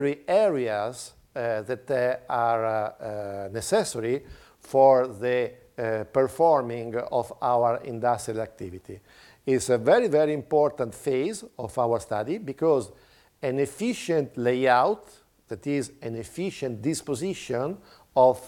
areas that are necessary for the performing of our industrial activity. It's a very, very important phase of our study because an efficient layout, that is an efficient disposition of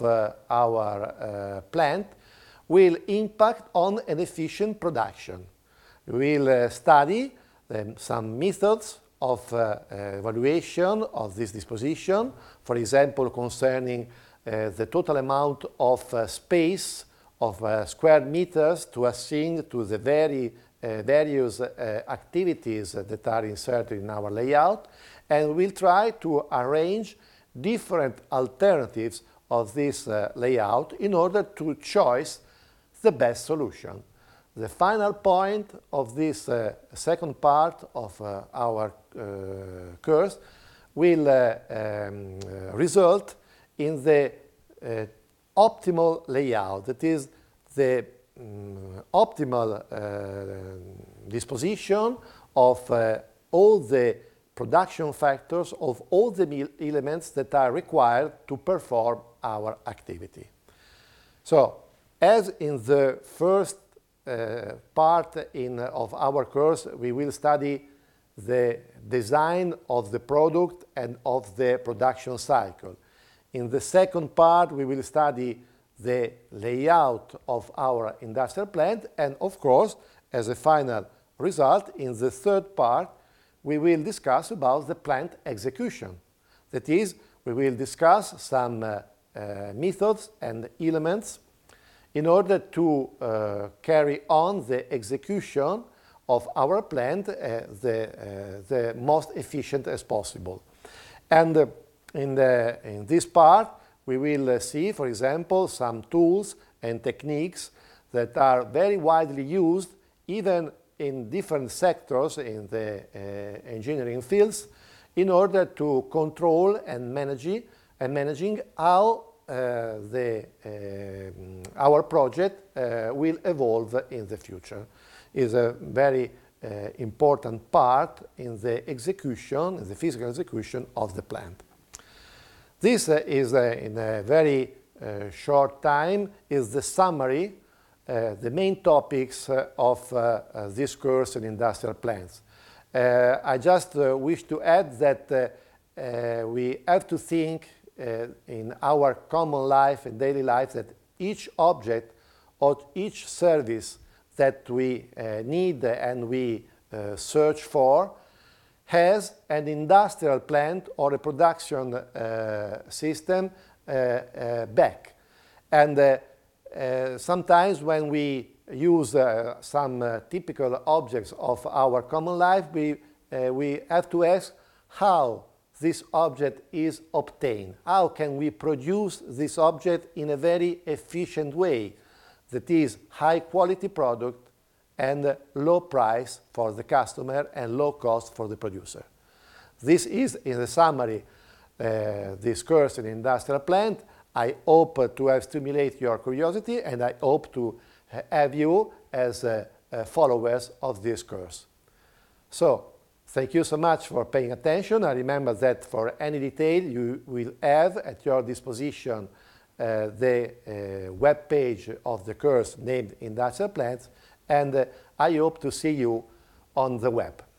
our plant, will impact on an efficient production. We will study some methods of evaluation of this disposition, for example, concerning the total amount of space of square meters to assign to the various activities that are inserted in our layout, and we'll try to arrange different alternatives of this layout in order to choose the best solution. The final point of this second part of our course will result in the optimal layout, that is the optimal disposition of all the production factors of all the elements that are required to perform our activity. So, as in the first part of our course, we will study the design of the product and of the production cycle. In the second part, we will study the layout of our industrial plant, and of course, as a final result, in the third part, we will discuss about the plant execution. That is, we will discuss some methods and elements in order to carry on the execution of our plant the most efficient as possible. And in this part, we will see, for example, some tools and techniques that are very widely used, even in different sectors in the engineering fields, in order to control and managing how our project will evolve in the future. Is a very important part in the execution, in the physical execution of the plant. This is, in a very short time, is the summary, the main topics of this course in industrial plants. I just wish to add that we have to think in our common life and daily life that each object or each service that we need and we search for has an industrial plant or a production system back. And sometimes when we use some typical objects of our common life, we have to ask how this object is obtained. How can we produce this object in a very efficient way that is high quality product and low price for the customer and low cost for the producer. This is, in a summary, this course in industrial plant. I hope to have stimulated your curiosity, and I hope to have you as followers of this course. So, thank you so much for paying attention. I remember that for any detail you will have at your disposition the web page of the course named Industrial Plants, and I hope to see you on the web.